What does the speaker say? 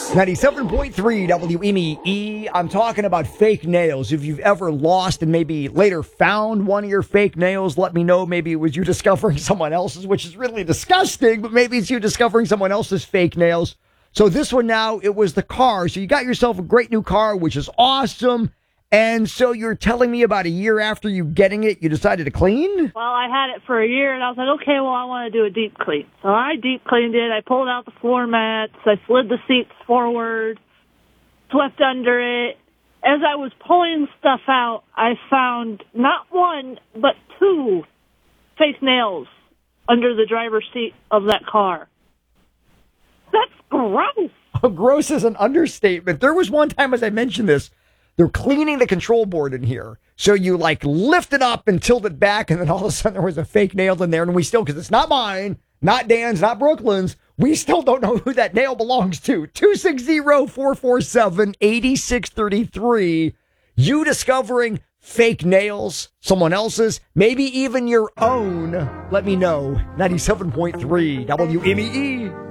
97.3 WMEE. I'm talking about fake nails. If you've ever lost and maybe later found one of your fake nails, let me know. Maybe it was you discovering someone else's, which is really disgusting, but maybe it's you discovering someone else's fake nails. So this one now, it was the car. So you got yourself a great new car, which is awesome. And so you're telling me about a year after you getting it, you decided to clean? Well, I had it for a year, and I was like, okay, well, I want to do a deep clean. So I deep cleaned it. I pulled out the floor mats. I slid the seats forward, swept under it. As I was pulling stuff out, I found not one, but two fake nails under the driver's seat of that car. That's gross. Gross is an understatement. There was one time, as I mentioned this, they're cleaning the control board in here. So you like lift it up and tilt it back, and then all of a sudden there was a fake nail in there. And we still, because it's not mine, not Dan's, not Brooklyn's, we still don't know who that nail belongs to. 260-447-8633. You discovering fake nails, someone else's, maybe even your own. Let me know. 97.3 WMEE.